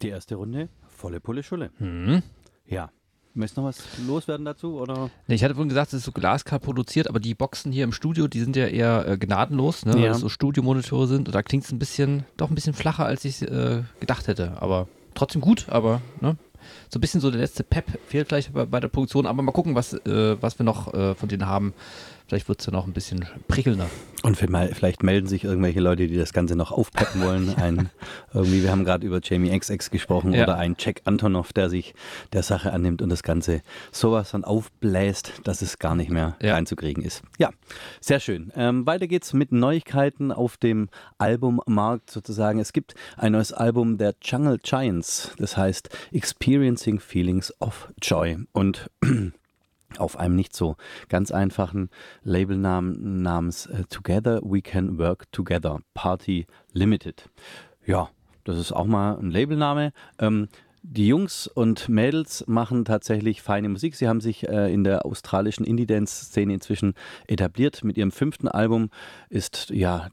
Die erste Runde, volle Pulle Schulle. Mhm. Ja. Möchtest du noch was loswerden dazu? Oder? Nee, ich hatte vorhin gesagt, es ist so glasklar produziert, aber die Boxen hier im Studio, die sind ja eher gnadenlos, ne? Weil es so Studiomonitore sind. Und da klingt es doch ein bisschen flacher, als ich gedacht hätte. Aber trotzdem gut, aber ne? So ein bisschen so der letzte Pep fehlt vielleicht bei der Produktion. Aber mal gucken, was wir noch von denen haben. Vielleicht wird es ja noch ein bisschen prickelnder. Und vielleicht melden sich irgendwelche Leute, die das Ganze noch aufpeppen wollen. Wir haben gerade über Jamie XX gesprochen oder ein Jack Antonoff, der sich der Sache annimmt und das Ganze sowas dann aufbläst, dass es gar nicht mehr reinzukriegen ist. Ja, sehr schön. Weiter geht's mit Neuigkeiten auf dem Albummarkt sozusagen. Es gibt ein neues Album der Jungle Giants, das heißt Experiencing Feelings of Joy. Und auf einem nicht so ganz einfachen Labelnamen namens Together We Can Work Together, Party Limited. Ja, das ist auch mal ein Labelname. Die Jungs und Mädels machen tatsächlich feine Musik. Sie haben sich in der australischen Indie-Dance-Szene inzwischen etabliert. Mit ihrem 5. Album ist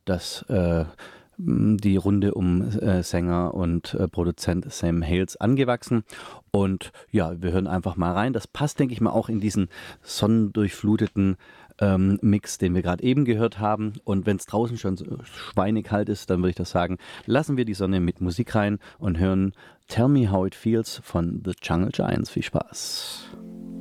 die Runde um Sänger und Produzent Sam Hales angewachsen. Und ja, wir hören einfach mal rein. Das passt, denke ich mal, auch in diesen sonnendurchfluteten Mix, den wir gerade eben gehört haben. Und wenn es draußen schon so schweinekalt ist, dann würde ich das sagen, lassen wir die Sonne mit Musik rein und hören Tell Me How It Feels von The Jungle Giants. Viel Spaß.